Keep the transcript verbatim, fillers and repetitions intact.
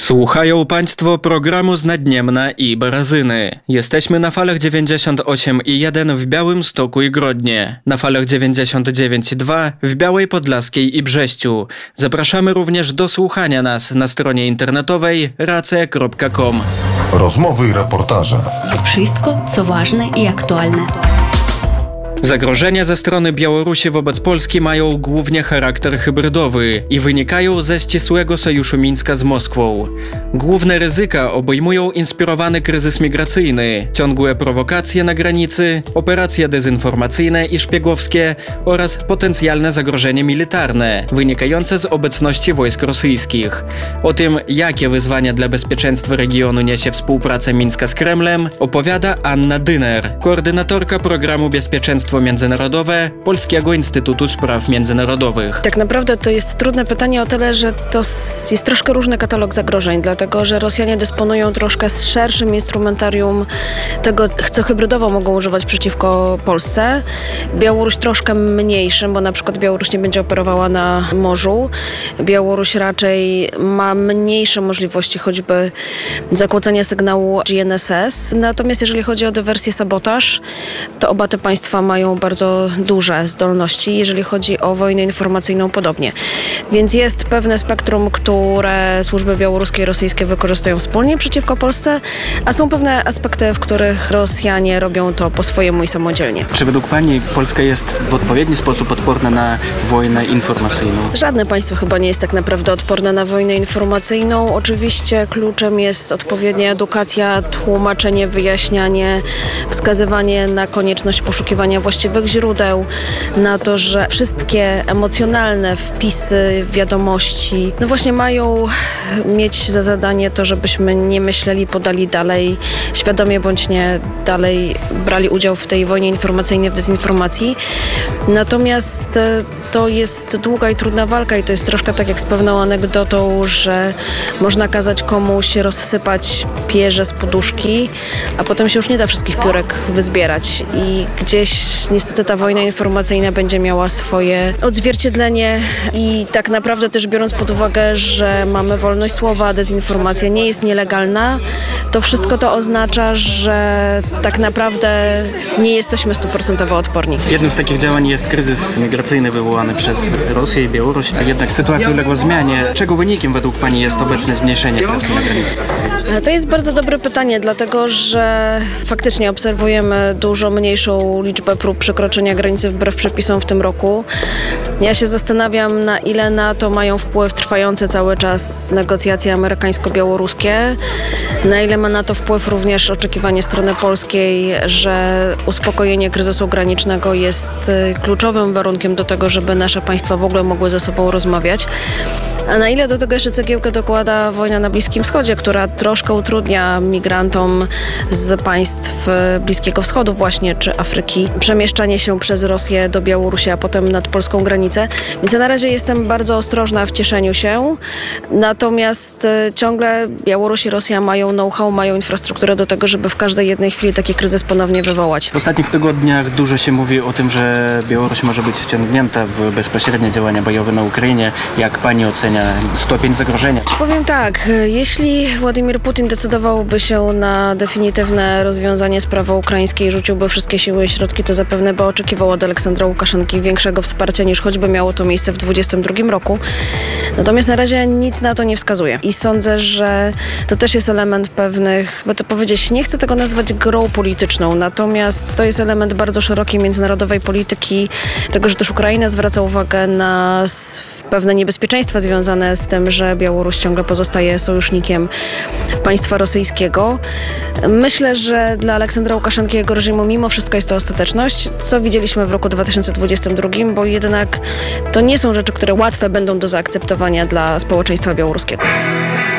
Słuchają Państwo programu z Naddniemna i Barazyny. Jesteśmy na falach dziewięćdziesiąt osiem i jeden w Białymstoku i Grodnie, na falach dziewięćdziesiąt dziewięć i dwa w Białej Podlaskiej i Brześciu. Zapraszamy również do słuchania nas na stronie internetowej race kropka com. Rozmowy i reportaże. Wszystko, co ważne i aktualne. Zagrożenia ze strony Białorusi wobec Polski mają głównie charakter hybrydowy i wynikają ze ścisłego sojuszu Mińska z Moskwą. Główne ryzyka obejmują inspirowany kryzys migracyjny, ciągłe prowokacje na granicy, operacje dezinformacyjne i szpiegowskie oraz potencjalne zagrożenie militarne wynikające z obecności wojsk rosyjskich. O tym, jakie wyzwania dla bezpieczeństwa regionu niesie współpraca Mińska z Kremlem, opowiada Anna Dyner, koordynatorka programu Bezpieczeństwo Międzynarodowe Polskiego Instytutu Spraw Międzynarodowych. Tak naprawdę to jest trudne pytanie o tyle, że to jest troszkę różny katalog zagrożeń, dlatego że Rosjanie dysponują troszkę szerszym instrumentarium tego, co hybrydowo mogą używać przeciwko Polsce. Białoruś troszkę mniejszym, bo na przykład Białoruś nie będzie operowała na morzu. Białoruś raczej ma mniejsze możliwości choćby zakłócenia sygnału G N S S. Natomiast jeżeli chodzi o dywersję, sabotaż, to oba te państwa mają bardzo duże zdolności, jeżeli chodzi o wojnę informacyjną podobnie. Więc jest pewne spektrum, które służby białoruskie i rosyjskie wykorzystują wspólnie przeciwko Polsce, a są pewne aspekty, w których Rosjanie robią to po swojemu i samodzielnie. Czy według Pani Polska jest w odpowiedni sposób odporna na wojnę informacyjną? Żadne państwo chyba nie jest tak naprawdę odporne na wojnę informacyjną. Oczywiście kluczem jest odpowiednia edukacja, tłumaczenie, wyjaśnianie, wskazywanie na konieczność poszukiwania właściwych źródeł, na to, że wszystkie emocjonalne wpisy, wiadomości, no właśnie mają mieć za zadanie to, żebyśmy nie myśleli, podali dalej, świadomie bądź nie, dalej brali udział w tej wojnie informacyjnej, w dezinformacji. Natomiast to jest długa i trudna walka i to jest troszkę tak jak z pewną anegdotą, że można kazać komuś rozsypać pierze z poduszki, a potem się już nie da wszystkich piórek wyzbierać i gdzieś niestety ta wojna informacyjna będzie miała swoje odzwierciedlenie i tak naprawdę też biorąc pod uwagę, że mamy wolność słowa, dezinformacja nie jest nielegalna, to wszystko to oznacza, że tak naprawdę nie jesteśmy stuprocentowo odporni. Jednym z takich działań jest kryzys migracyjny wywołany przez Rosję i Białoruś, a jednak sytuacja uległa zmianie. Czego wynikiem według Pani jest obecne zmniejszenie presji na granicy? To jest bardzo dobre pytanie, dlatego że faktycznie obserwujemy dużo mniejszą liczbę prób przekroczenia granicy wbrew przepisom w tym roku. Ja się zastanawiam, na ile na to mają wpływ trwające cały czas negocjacje amerykańsko-białoruskie, na ile ma na to wpływ również oczekiwanie strony polskiej, że uspokojenie kryzysu granicznego jest kluczowym warunkiem do tego, żeby nasze państwa w ogóle mogły ze sobą rozmawiać. A na ile do tego jeszcze cegiełkę dokłada wojna na Bliskim Wschodzie, która troszkę utrudnia migrantom z państw Bliskiego Wschodu właśnie, czy Afryki, przemieszczanie się przez Rosję do Białorusi, a potem nad polską granicę. Więc ja na razie jestem bardzo ostrożna w cieszeniu się. Natomiast ciągle Białoruś i Rosja mają know-how, mają infrastrukturę do tego, żeby w każdej jednej chwili taki kryzys ponownie wywołać. W ostatnich tygodniach dużo się mówi o tym, że Białoruś może być wciągnięta w bezpośrednie działania bojowe na Ukrainie. Jak Pani ocenia stopień zagrożenia? Powiem tak, jeśli Władimir Putin decydowałby się na definitywne rozwiązanie sprawy ukraińskiej, rzuciłby wszystkie siły i środki, to zapewne by oczekiwał od Aleksandra Łukaszenki większego wsparcia niż choćby miało to miejsce w dwudziestym drugim roku. Natomiast na razie nic na to nie wskazuje. I sądzę, że to też jest element pewnych, by to powiedzieć, nie chcę tego nazwać grą polityczną, natomiast to jest element bardzo szerokiej międzynarodowej polityki, tego, że też Ukraina zwraca uwagę na pewne niebezpieczeństwa związane z tym, że Białoruś ciągle pozostaje sojusznikiem państwa rosyjskiego. Myślę, że dla Aleksandra Łukaszenki i jego reżimu mimo wszystko jest to ostateczność, co widzieliśmy w roku dwa tysiące dwudziestym drugim, bo jednak to nie są rzeczy, które łatwe będą do zaakceptowania dla społeczeństwa białoruskiego.